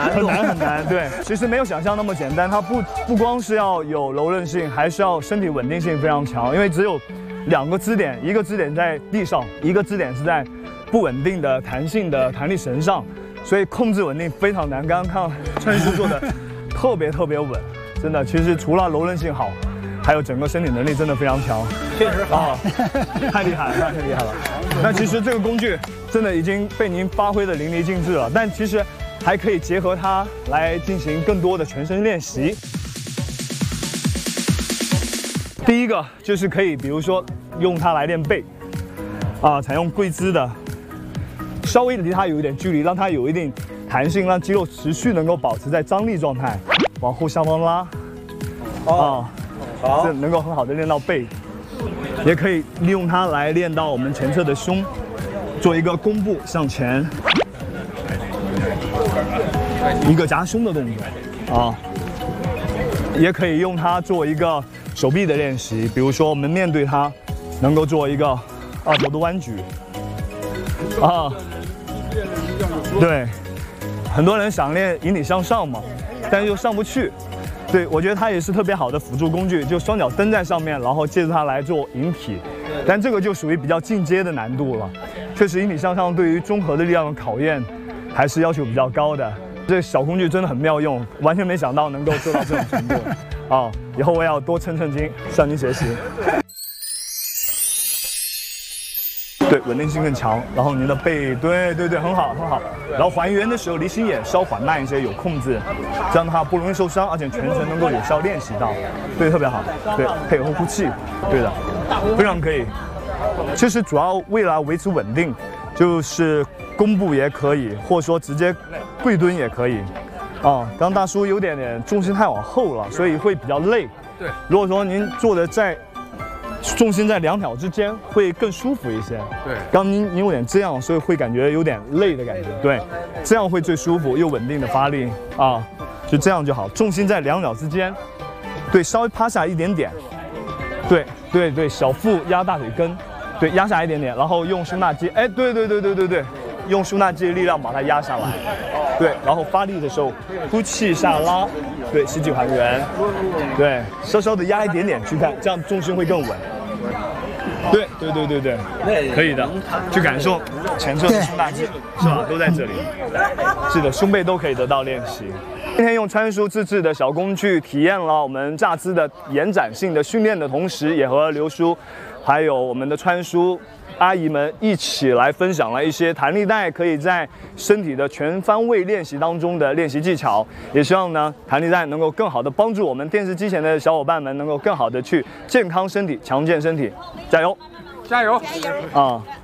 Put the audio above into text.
难度， 很难。对，其实没有想象那么简单，它不光是要有柔韧性，还是要身体稳定性非常强，因为只有2个支点，一个支点在地上，一个支点是在不稳定的弹性的弹力绳上，所以控制稳定非常难。刚刚看川叔做的特别稳，真的，其实除了柔韧性好，还有整个身体能力真的非常强， 确实好， 太厉害了，太厉害了。那其实这个工具真的已经被您发挥的淋漓尽致了，但其实还可以结合它来进行更多的全身练习。第一个就是可以，比如说用它来练背，采用跪姿的，稍微离它有一点距离，让它有一定弹性，让肌肉持续能够保持在张力状态，往后下方拉，好，这能够很好的练到背，也可以利用它来练到我们前侧的胸，做一个弓步向前，一个夹胸的动作，也可以用它做一个手臂的练习，比如说我们面对它，能够做一个二头的弯举，对，很多人想练引体向上嘛，但是又上不去。对，我觉得它也是特别好的辅助工具，就双脚蹬在上面，然后借助它来做引体，但这个就属于比较进阶的难度了。确实，引体向上对于综合的力量的考验，还是要求比较高的。这个小工具真的很妙用，完全没想到能够做到这种程度。以后我也要多称斤，向您学习。对，稳定性更强，然后您的背，对，很好。然后还原的时候离心眼稍缓慢一些，有控制，这样的话不容易受伤，而且全程能够有效练习到，对，特别好。对，配合呼气，对的，非常可以。其实主要为了维持稳定，就是弓步也可以，或者说直接跪蹲也可以。刚大叔有点重心太往后了，所以会比较累。 对， 如果说您做的重心在2条之间会更舒服一些。 对， 刚您有点这样，所以会感觉有点累的感觉。对，这样会最舒服又稳定的发力就这样就好。重心在2脚之间，对，稍微趴下一点点。对，小腹压大腿根，对，压下一点点，然后用胸大肌，对，用胸大肌的力量把它压下来。对，然后发力的时候呼气下拉，对，吸气还原，对，稍稍的压一点点去看，这样重心会更稳。对，可以的，去感受前侧的胸大肌，是吧？都在这里。是的，胸背都可以得到练习。今天用川叔自制的小工具体验了我们架姿的延展性的训练的同时，也和刘叔还有我们的川叔阿姨们一起来分享了一些弹力带可以在身体的全方位练习当中的练习技巧，也希望呢弹力带能够更好的帮助我们电视机前的小伙伴们能够更好的去健康身体、强健身体，加油！ 加油！